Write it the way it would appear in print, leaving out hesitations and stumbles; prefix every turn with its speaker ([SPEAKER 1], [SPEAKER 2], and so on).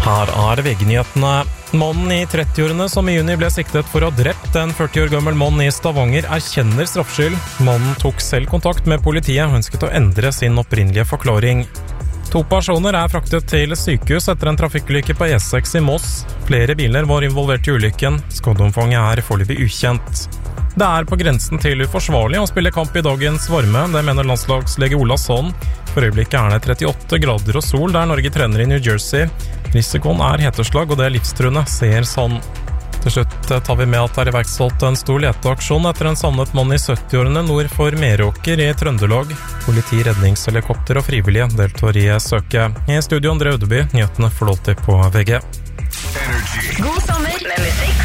[SPEAKER 1] Her VG-nyhetene. Mannen I 30-årene som I juni ble siktet for å ha drept en 40 år gammel mann I Stavanger erkjenner straffskyld. Mannen tok selv kontakt med politiet og ønsket å endre sin opprinnelige forklaring. 2 personer fraktet til sykehus etter en trafikkulykke på E6 I Moss. Flere biler var involvert I ulykken. Skadeomfanget foreløpig ukjent. Det på grensen til uforsvarlig å spille kamp I dagens varme, det mener landslagslege Ola Sonn. For øyeblikket det 38 grader og sol der Norge trener I New Jersey. Risikoen heteslag, og det livstruende, sier Sonn. Til slutt tar vi med at det iverksatt en stor leteaksjon etter en savnet mann I 70-årene nord for Meråker I Trøndelag. Politi, redningshelikopter og frivillige deltar I søket. I studio André Ødeby, nyhetene får lov til på VG.
[SPEAKER 2] God sommer med musikk